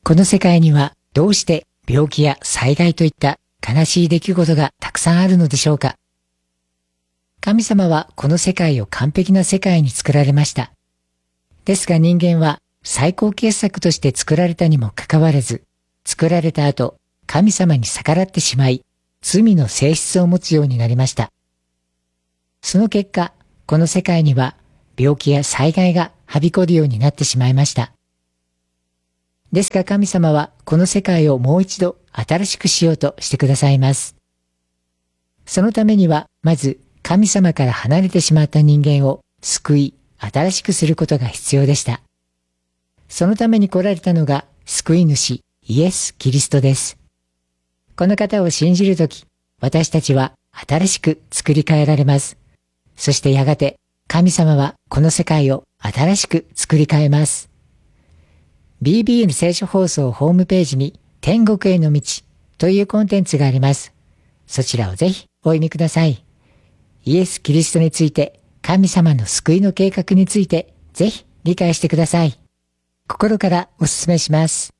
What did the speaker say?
この世界にはどうして病気や災害といった悲しい出来事がたくさんあるのでしょうか。神様はこの世界を完璧な世界に作られました。ですが人間は最高傑作として作られたにもかかわらず、作られた後、神様に逆らってしまい、罪の性質を持つようになりました。その結果、この世界には病気や災害がはびこるようになってしまいました。ですが神様はこの世界をもう一度新しくしようとしてくださいます。そのためにはまず神様から離れてしまった人間を救い、新しくすることが必要でした。そのために来られたのが救い主イエス・キリストです。この方を信じるとき、私たちは新しく作り変えられます。そしてやがて神様はこの世界を新しく作り変えます。BBN 聖書放送ホームページに天国への道というコンテンツがあります。そちらをぜひお読みください。イエス・キリストについて、神様の救いの計画についてぜひ理解してください。心からお勧めします。